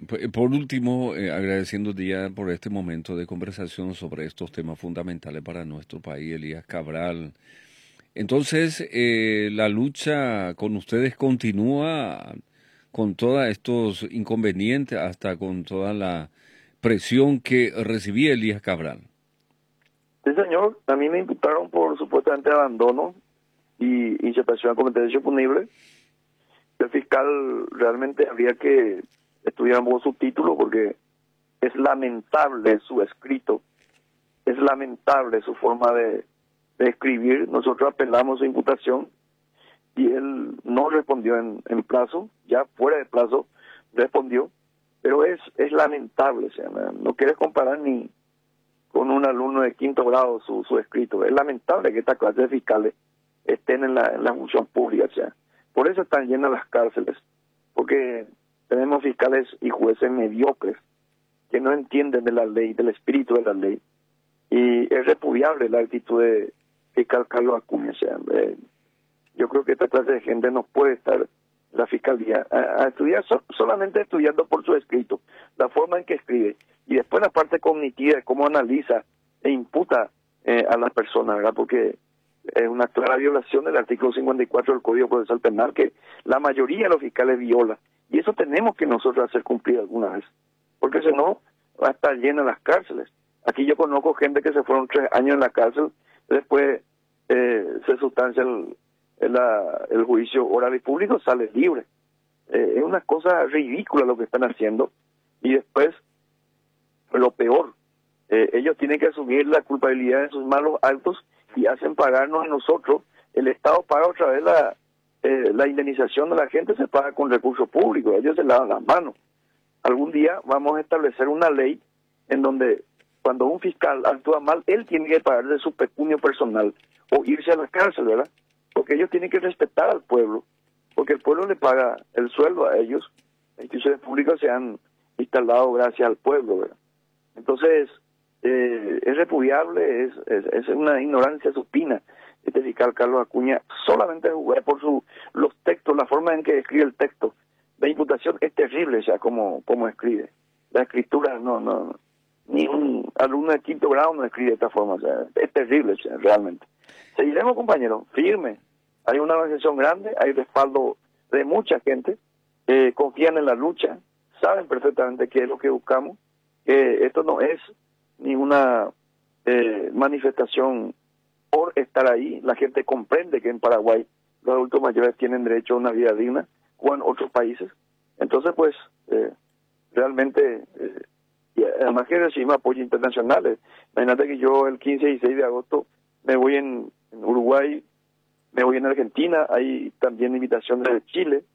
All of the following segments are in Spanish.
Por último, agradeciéndote ya por este momento de conversación sobre estos temas fundamentales para nuestro país, Elías Cabral. Entonces, la lucha con ustedes continúa con todos estos inconvenientes, hasta con toda la presión que recibía Elías Cabral. Sí, señor, a mí me imputaron por supuestamente abandono y incitación a competencia punible. El fiscal realmente habría que estudiar un poco su título porque es lamentable su escrito, es lamentable su forma de escribir. Nosotros apelamos su imputación y él no respondió en plazo, ya fuera de plazo respondió, pero es lamentable, o sea, no quieres comparar ni con un alumno de quinto grado su escrito. Es lamentable que esta clase de fiscales estén en la función pública, o sea, por eso están llenas las cárceles, porque tenemos fiscales y jueces mediocres que no entienden de la ley, del espíritu de la ley, y es repudiable la actitud de fiscal Carlos Acuña. O sea, yo creo que esta clase de gente no puede estar en la fiscalía a estudiar solamente estudiando por su escrito, la forma en que escribe, y después la parte cognitiva de cómo analiza e imputa a las personas, ¿verdad? Porque es una clara violación del artículo 54 del Código Procesal Penal que la mayoría de los fiscales viola, y eso tenemos que nosotros hacer cumplir alguna vez, porque si no va a estar llena las cárceles. Aquí yo conozco gente que se fueron 3 años en la cárcel, después se sustancia el juicio oral y público, sale libre. Es una cosa ridícula lo que están haciendo, y después lo peor, ellos tienen que asumir la culpabilidad de sus malos actos y hacen pagarnos a nosotros. El Estado paga otra vez la indemnización de la gente, se paga con recursos públicos, ellos se lavan las manos. Algún día vamos a establecer una ley en donde cuando un fiscal actúa mal, él tiene que pagar de su pecunio personal o irse a la cárcel, ¿verdad? Porque ellos tienen que respetar al pueblo, porque el pueblo le paga el sueldo a ellos. Las instituciones públicas se han instalado gracias al pueblo, ¿verdad? Entonces, es repudiable, es una ignorancia supina este fiscal Carlos Acuña, solamente por los textos, la forma en que escribe el texto. La imputación es terrible, ya como escribe. La escritura, no, ni un alumno de quinto grado no escribe de esta forma, o sea, es terrible, ya, realmente. Seguiremos, compañeros, firme. Hay una organización grande, hay respaldo de mucha gente, confían en la lucha, saben perfectamente qué es lo que buscamos, que esto no es ninguna manifestación por estar ahí. La gente comprende que en Paraguay los adultos mayores tienen derecho a una vida digna, o en otros países. Entonces, pues, realmente, y además que recibimos apoyo internacional. Imagínate que yo el 15 y 16 de agosto me voy en Uruguay, me voy en Argentina, hay también invitaciones de Chile,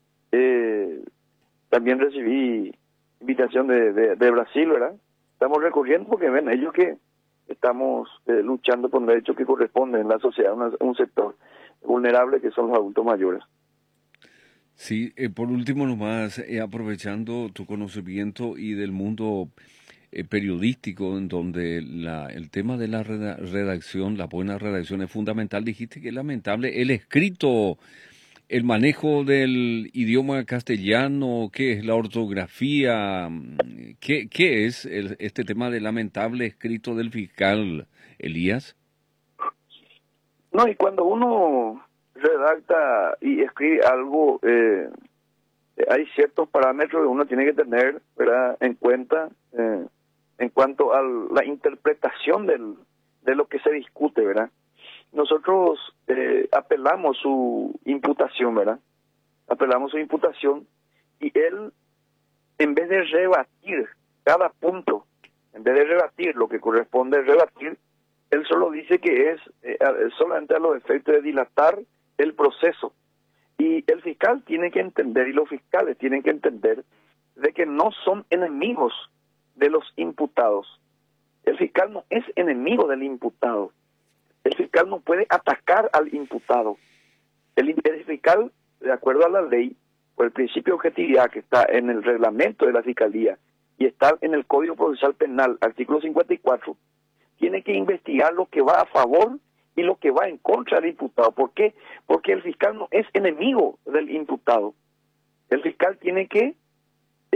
también recibí invitación de Brasil, ¿verdad? Estamos recorriendo porque ven ellos que estamos luchando por derechos que corresponden en la sociedad, un sector vulnerable que son los adultos mayores. Sí, por último nomás, aprovechando tu conocimiento y del mundo periodístico, en donde el tema de la redacción, la buena redacción es fundamental, dijiste que es lamentable el escrito, el manejo del idioma castellano, qué es la ortografía, qué es este tema del lamentable escrito del fiscal Elías. No, y cuando uno redacta y escribe algo, hay ciertos parámetros que uno tiene que tener, ¿verdad?, en cuenta en cuanto a la interpretación de lo que se discute, ¿verdad? Nosotros apelamos su imputación, ¿verdad? Apelamos su imputación, y él, en vez de rebatir cada punto, en vez de rebatir lo que corresponde rebatir, él solo dice que es solamente a los efectos de dilatar el proceso. Y el fiscal tiene que entender, y los fiscales tienen que entender, de que no son enemigos de los imputados. El fiscal no es enemigo del imputado. El fiscal no puede atacar al imputado. El fiscal, de acuerdo a la ley, por el principio de objetividad que está en el reglamento de la Fiscalía y está en el Código Procesal Penal, artículo 54, tiene que investigar lo que va a favor y lo que va en contra del imputado. ¿Por qué? Porque el fiscal no es enemigo del imputado. El fiscal tiene que